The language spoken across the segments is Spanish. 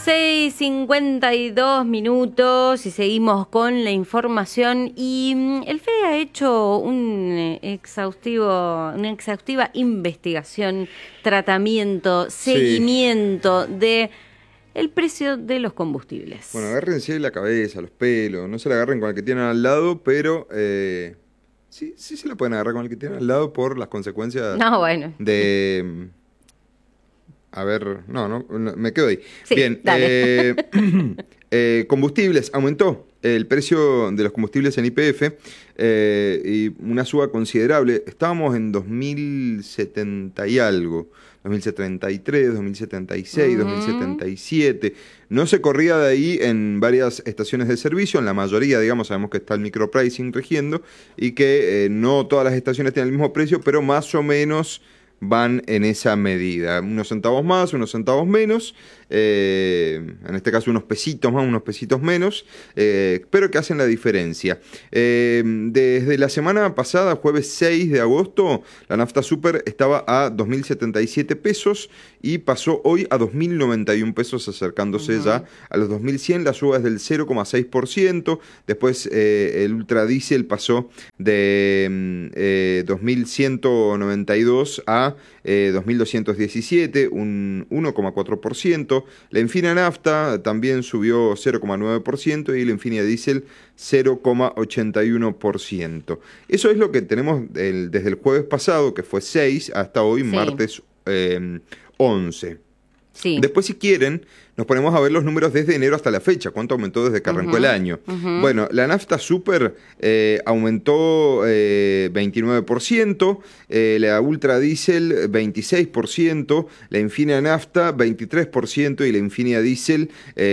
6:52 y seguimos con la información y el FED ha hecho una exhaustiva investigación, tratamiento, seguimiento de el precio de los combustibles. Bueno, agárrense la cabeza, los pelos, no se la agarren con el que tienen al lado, pero sí se la pueden agarrar con el que tienen al lado por las consecuencias de... A ver, no, me quedo ahí. Sí, bien, combustibles, aumentó el precio de los combustibles en YPF y una suba considerable. Estábamos en 2070 y algo, 2073, 2076, 2077. No se corría de ahí en varias estaciones de servicio, en la mayoría, digamos, sabemos que está el micropricing rigiendo y que no todas las estaciones tienen el mismo precio, pero más o menos van en esa medida, unos centavos más, unos centavos menos, en este caso unos pesitos más, unos pesitos menos, pero que hacen la diferencia. Desde la semana pasada, jueves 6 de agosto, la nafta super estaba a 2.077 pesos y pasó hoy a 2.091 pesos, acercándose ya a los 2.100, la suba es del 0,6%, después el ultradiesel pasó de 2.192 a 2.217, un 1,4%. La Infinia Nafta también subió 0,9% y la Infinia Diesel 0,81%. Eso es lo que tenemos desde el jueves pasado, que fue 6, hasta hoy, martes 11. Sí. Después, si quieren, nos ponemos a ver los números desde enero hasta la fecha, cuánto aumentó desde que arrancó el año. Bueno, la nafta super aumentó 29%, la ultra diesel 26%, la Infinia Nafta 23% y la Infinia Diesel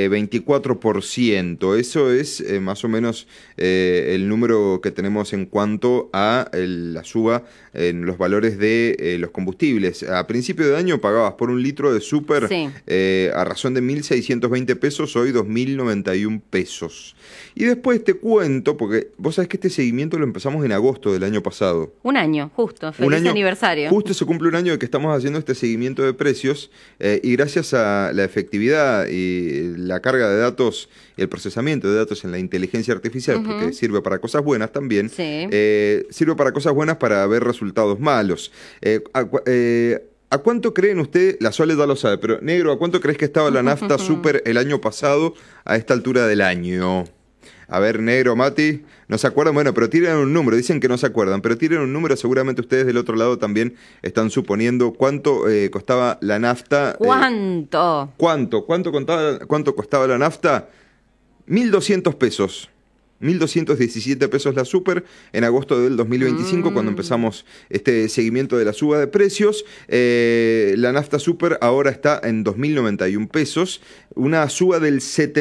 24%. Eso es más o menos el número que tenemos en cuanto a la suba en los valores de los combustibles. A principio de año pagabas por un litro de super a razón de 1.620 pesos, hoy 2.091 pesos. Y después te cuento, porque vos sabés que este seguimiento lo empezamos en agosto del año pasado. Un año, justo, feliz aniversario. Justo se cumple un año de que estamos haciendo este seguimiento de precios y gracias a la efectividad y la carga de datos y el procesamiento de datos en la inteligencia artificial, porque sirve para cosas buenas también, sirve para cosas buenas para ver resultados malos. ¿A cuánto creen ustedes? La Sole ya lo sabe, pero negro, ¿a cuánto crees que estaba la nafta super el año pasado a esta altura del año? A ver, negro, Mati, ¿no se acuerdan? Bueno, pero tiren un número, dicen que no se acuerdan, pero tiren un número, seguramente ustedes del otro lado también están suponiendo cuánto costaba la nafta. ¿Cuánto? ¿Cuánto costaba la nafta? 1.200 pesos. 1.217 pesos la super en agosto del 2025, cuando empezamos este seguimiento de la suba de precios. La nafta super ahora está en 2.091 pesos, una suba del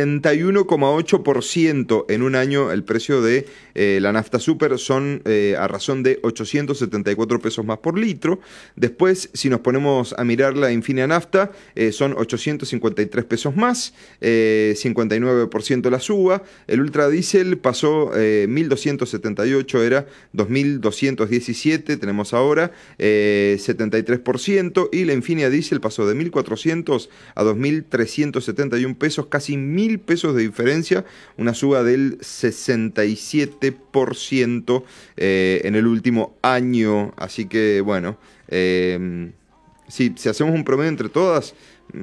71,8% en un año. El precio de la nafta super son a razón de 874 pesos más por litro. Después, si nos ponemos a mirar la Infinia Nafta, son 853 pesos más, 59% la suba. El ultra diesel pasó 1.278, era 2.217, tenemos ahora 73%, y la Infinia Diesel pasó de 1.400 a 2.371 pesos, casi 1.000 pesos de diferencia, una suba del 67% en el último año. Así que bueno, si hacemos un promedio entre todas,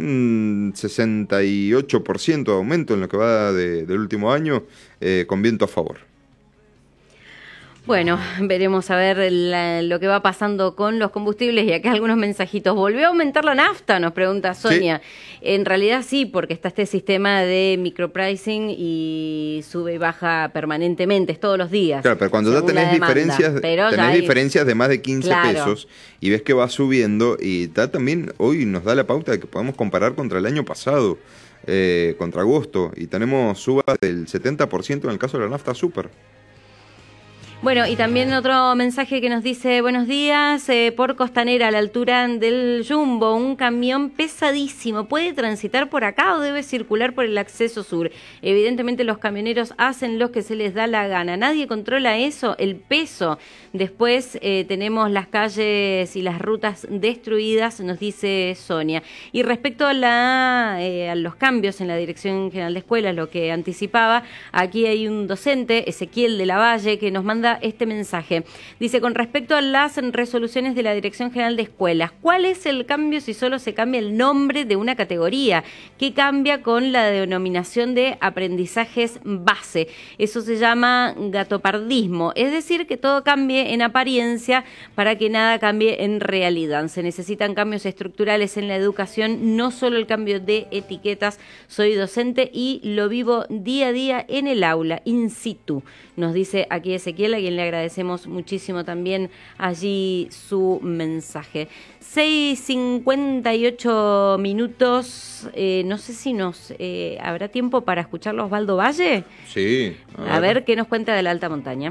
68% de aumento en lo que va del último año, con viento a favor. Bueno, veremos a ver lo que va pasando con los combustibles. Y acá algunos mensajitos. ¿Volvió a aumentar la nafta?, nos pregunta Sonia. Sí. En realidad sí, porque está este sistema de micropricing y sube y baja permanentemente, es todos los días. Claro, pero cuando ya tenés diferencias de más de 15 pesos y ves que va subiendo, y también hoy nos da la pauta de que podemos comparar contra el año pasado, contra agosto, y tenemos subas del 70% en el caso de la nafta super. Bueno, y también otro mensaje que nos dice, buenos días, por Costanera, a la altura del Jumbo, un camión pesadísimo, ¿puede transitar por acá o debe circular por el acceso sur? Evidentemente los camioneros hacen lo que se les da la gana, nadie controla eso, el peso. Después tenemos las calles y las rutas destruidas, nos dice Sonia. Y respecto a los cambios en la Dirección General de Escuelas, lo que anticipaba, aquí hay un docente, Ezequiel de la Valle, que nos manda este mensaje. Dice, con respecto a las resoluciones de la Dirección General de Escuelas, ¿cuál es el cambio si solo se cambia el nombre de una categoría? ¿Qué cambia con la denominación de aprendizajes base? Eso se llama gatopardismo, es decir, que todo cambie en apariencia para que nada cambie en realidad. Se necesitan cambios estructurales en la educación, no solo el cambio de etiquetas. Soy docente y lo vivo día a día en el aula, in situ. Nos dice aquí Ezequiel, a quien le agradecemos muchísimo también allí su mensaje. 6:58 minutos. No sé si nos habrá tiempo para escucharlo Osvaldo Valle. Sí. A ver qué nos cuenta de la alta montaña.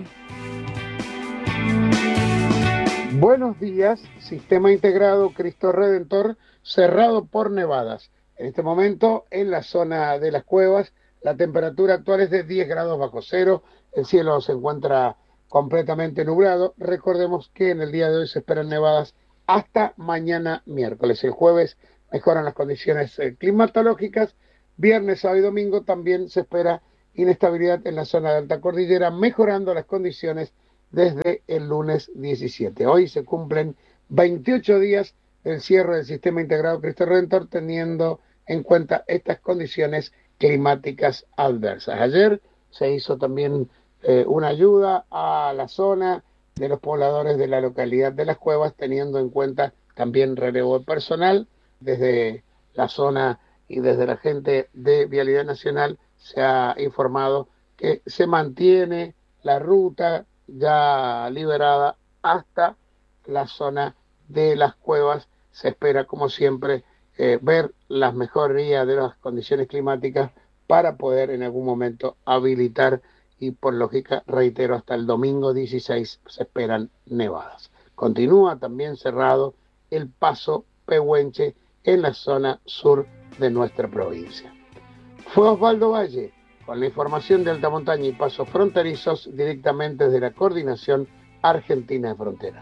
Buenos días, Sistema Integrado Cristo Redentor cerrado por nevadas. En este momento, en la zona de las cuevas, la temperatura actual es de 10 grados bajo cero, el cielo se encuentra completamente nublado. Recordemos que en el día de hoy se esperan nevadas hasta mañana miércoles. El jueves mejoran las condiciones climatológicas. Viernes, sábado y domingo también se espera inestabilidad en la zona de alta cordillera, mejorando las condiciones desde el lunes 17. Hoy se cumplen 28 días del cierre del Sistema Integrado Cristo Redentor, teniendo en cuenta estas condiciones climáticas adversas. Ayer se hizo también una ayuda a la zona de los pobladores de la localidad de Las Cuevas, teniendo en cuenta también relevo de personal. Desde la zona y desde la gente de Vialidad Nacional se ha informado que se mantiene la ruta ya liberada hasta la zona de Las Cuevas. Se espera, como siempre, ver las mejorías de las condiciones climáticas para poder en algún momento habilitar, y por lógica, reitero, hasta el domingo 16 se esperan nevadas. Continúa también cerrado el paso Pehuenche en la zona sur de nuestra provincia. Fue Osvaldo Valle con la información de alta montaña y pasos fronterizos directamente desde la Coordinación Argentina de Fronteras.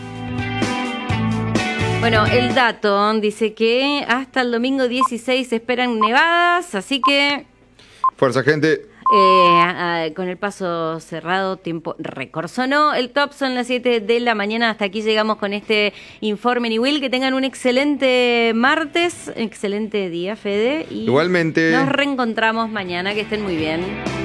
Bueno, el dato dice que hasta el domingo 16 se esperan nevadas, así que... Fuerza, gente. Con el paso cerrado, tiempo récord. Sonó el top, son las 7 de la mañana. Hasta aquí llegamos con este informe Niwil. Que tengan un excelente martes, excelente día, Fede. Y igualmente. Nos reencontramos mañana, que estén muy bien.